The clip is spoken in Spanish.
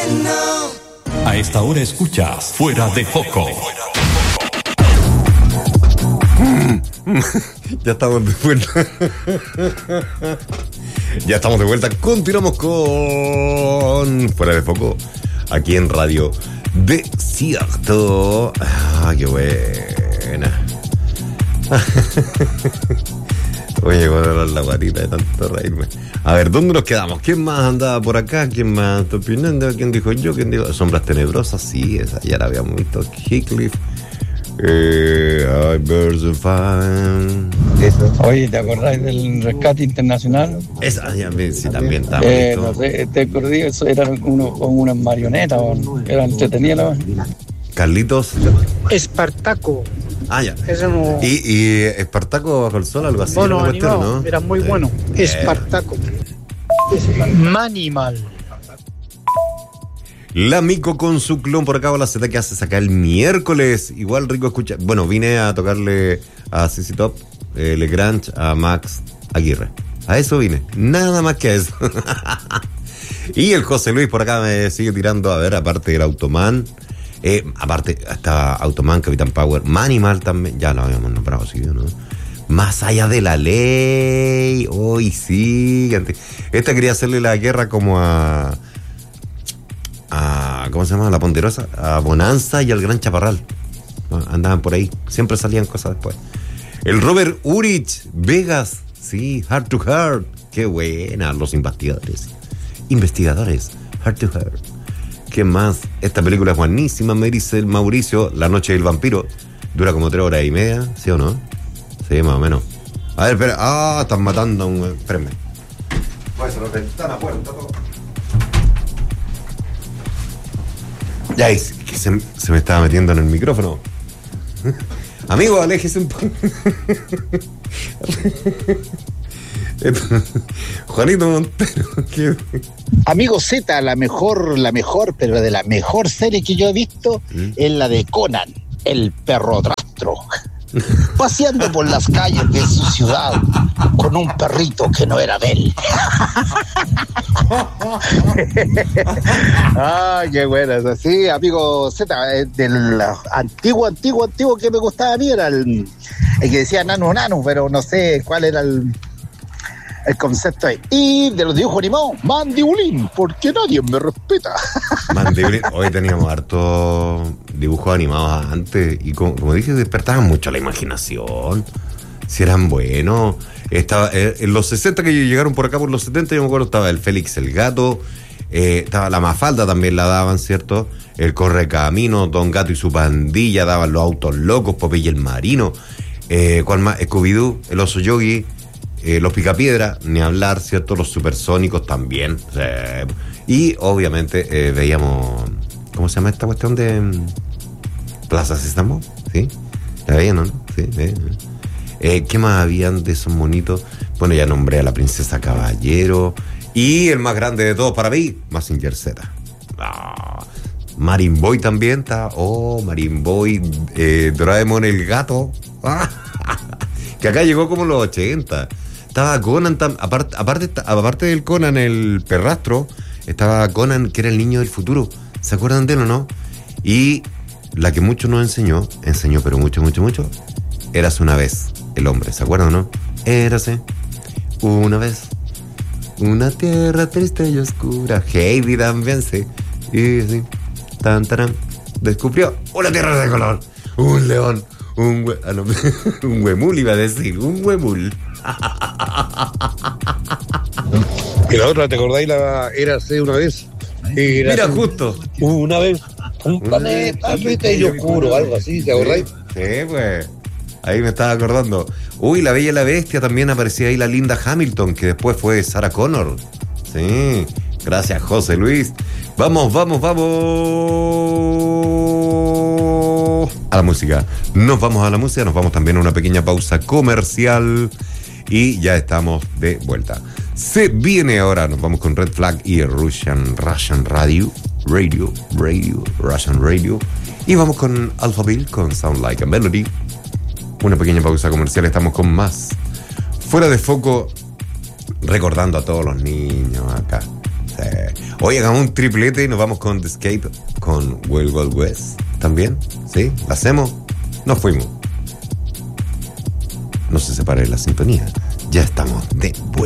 A esta hora escuchas Fuera de Foco. Ya estamos de vuelta. Ya estamos de vuelta. Continuamos con Fuera de Foco, aquí en Radio Desierto. Ah, qué buena. Oye, voy a dar la guatita de tanto reírme. A ver, ¿dónde nos quedamos? ¿Quién más andaba por acá? ¿Quién más está opinando? ¿Quién dijo yo? ¿Quién dijo? Sombras Tenebrosas, sí, esa ya la habíamos visto. Heathcliff. Birds of Fun. Eso. Oye, ¿te acordás del rescate internacional? Esa, ya, sí, también está no sé, ¿te acordás? Eso eran como unas marionetas, era entretenida. Carlitos. Espartaco. Ah, ya. Eso no... Y Espartaco bajo el sol, algo así. Bueno, animado, ¿no? Era muy bueno. Espartaco. Manimal. La Mico con su clon por acá, la Z que haces acá el miércoles. Igual rico escucha. Bueno, vine a tocarle a CC Top, Legrand, a Max Aguirre. A eso vine. Nada más que a eso. Y el José Luis por acá me sigue tirando, a ver, aparte del Automan. Aparte, hasta Automan, Capitán Power, Manimal también. Ya lo habíamos nombrado, sí, ¿no? Más allá de la ley. Hoy sí. Esta quería hacerle la guerra como a ¿cómo se llama? La Ponderosa, a Bonanza y al Gran Chaparral. Andaban por ahí, siempre salían cosas después. El Robert Urich, Vegas, sí, Heart to Heart, qué buena, los investigadores, Heart to Heart. ¿Qué más? Esta película es buenísima, me dice el Mauricio, La Noche del Vampiro, dura como 3 horas y media, ¿sí o no? Sí, más o menos. A ver, espera, están matando a un... Espérenme. Voy a hacer la ventana, puerta, todo. Ya, es que se me estaba metiendo en el micrófono. Amigo, aléjese un poco. Juanito Montero. Amigo Z, la mejor, pero de la mejor serie que yo he visto es la de Conan, el perro rastro. Paseando por las calles de su ciudad con un perrito que no era de él. Ay, qué buena es así, amigo Z. Del antiguo que me gustaba a mí era el que decía nano, pero no sé cuál era el concepto ahí. Y de los dibujos animados, Mandibulín, porque nadie me respeta. Mandibulín, hoy teníamos harto dibujos animados antes y como dije, despertaban mucho la imaginación. Si eran buenos. Estaba en los 60 que llegaron por acá, por los 70, yo me acuerdo, estaba el Félix el Gato, estaba la Mafalda, también la daban, ¿cierto? El Correcamino, Don Gato y su pandilla, daban los autos locos, Popeye el Marino, ¿cuál más? Scooby-Doo, el Oso Yogi, los Picapiedra, ni hablar, ¿cierto? Los Supersónicos también. Y obviamente veíamos, ¿cómo se llama esta cuestión de Plaza Sésamo? ¿Sí? ¿La veían, no? Sí. ¿Qué más habían de esos monitos? Bueno, ya nombré a la Princesa Caballero. Y el más grande de todos para mí, Mazinger Z. Marine Boy también está. Marine Boy, Doraemon el gato. Que acá llegó como en los 80. Estaba Conan, aparte del Conan el perrastro, estaba Conan, que era el niño del futuro. ¿Se acuerdan de él o no? Y la que mucho nos enseñó pero mucho, Érase una vez el hombre, ¿se acuerdan o no? Érase una vez una tierra triste y oscura. Heidi también, sí. Y sí, descubrió una tierra de color, un león, un huemul iba a decir, un huemul. Y la otra, ¿te acordáis? Érase una vez. Mira, justo. Una vez, un planeta triste y oscuro, algo así, ¿te acordáis? Sí, pues. Ahí me estaba acordando. Uy, La Bella y la Bestia, también aparecía ahí la Linda Hamilton, que después fue Sarah Connor. Sí, gracias, José Luis. Vamos a la música. Nos vamos a la música, nos vamos también a una pequeña pausa comercial y ya estamos de vuelta. Se viene ahora, nos vamos con Red Flag y Russian Radio, Russian Radio, y vamos con Alphaville con Sound Like a Melody. Una pequeña pausa comercial, estamos con más Fuera de Foco, recordando a todos los niños acá. Sí. Hoy hagamos un triplete y nos vamos con The Escape, con Wild Wild West también. ¿Sí? ¿La hacemos? Nos fuimos. No se separe la sintonía. Ya estamos de vuelta.